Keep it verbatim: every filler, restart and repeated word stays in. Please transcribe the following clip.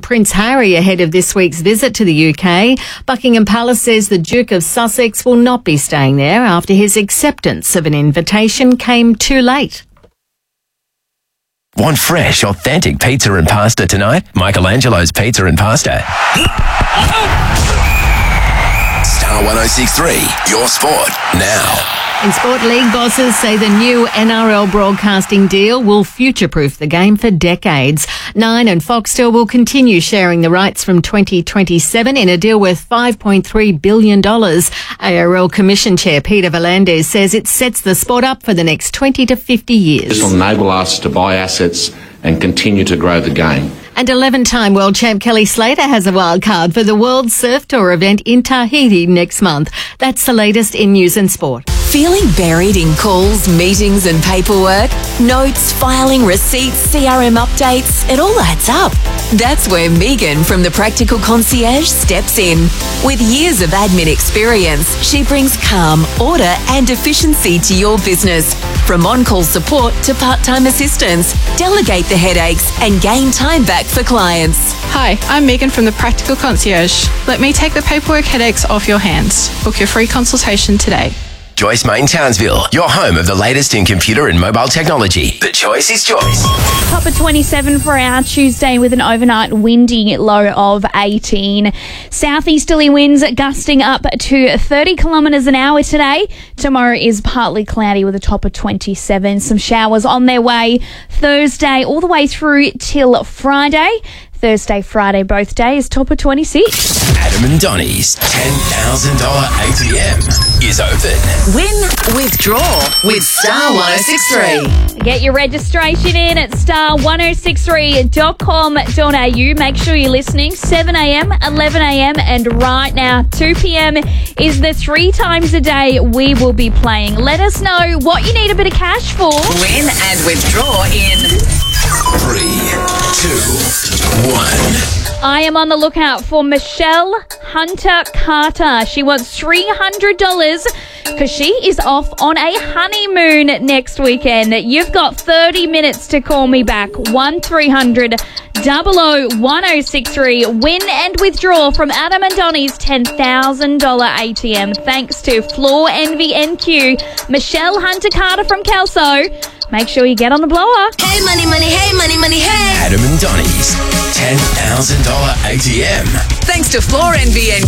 Prince Harry ahead of this week's visit to the U K. Buckingham Palace says the Duke of Sussex will not be staying there after his acceptance of an invitation came too late. Want fresh, authentic pizza and pasta tonight? Michelangelo's Pizza and Pasta. Star one oh six point three, your sport now. In sport, league bosses say the new N R L broadcasting deal will future-proof the game for decades. Nine and Foxtel will continue sharing the rights from twenty twenty-seven in a deal worth five point three billion dollars. A R L Commission Chair Peter V'landys says it sets the sport up for the next twenty to fifty years. This will enable us to buy assets and continue to grow the game. And eleven-time world champ Kelly Slater has a wild card for the World Surf Tour event in Tahiti next month. That's the latest in news and sport. Feeling buried in calls, meetings and paperwork? Notes, filing, receipts, C R M updates, it all adds up. That's where Megan from the Practical Concierge steps in. With years of admin experience, she brings calm, order and efficiency to your business. From on-call support to part-time assistance, delegate the headaches and gain time back for clients. Hi, I'm Megan from the Practical Concierge. Let me take the paperwork headaches off your hands. Book your free consultation today. Joyce Main Townsville, your home of the latest in computer and mobile technology. The choice is Joyce. Top of twenty-seven for our Tuesday with an overnight windy low of eighteen. Southeasterly winds gusting up to thirty kilometres an hour today. Tomorrow is partly cloudy with a top of twenty-seven. Some showers on their way Thursday all the way through till Friday. Thursday, Friday, both days, top of twenty-six. Adam and Donnie's ten thousand dollars A T M is open. Win, withdraw with Star one oh six point three. Get your registration in at star ten sixty-three dot com dot a u. Make sure you're listening. seven a.m, eleven a.m, and right now, two p.m. is the three times a day we will be playing. Let us know what you need a bit of cash for. Win and withdraw in Three, two, one. I am on the lookout for Michelle Hunter Carter. She wants three hundred dollars because she is off on a honeymoon next weekend. You've got thirty minutes to call me back. one three hundred double oh one oh six three. Win and withdraw from Adam and Donnie's ten thousand dollars A T M. Thanks to Floor Envy N Q. Michelle Hunter Carter from Kelso. Make sure you get on the blower. Hey money, money, hey money, money, hey. Adam and Donnie's ten thousand dollars A T M. Thanks to Floor Envy and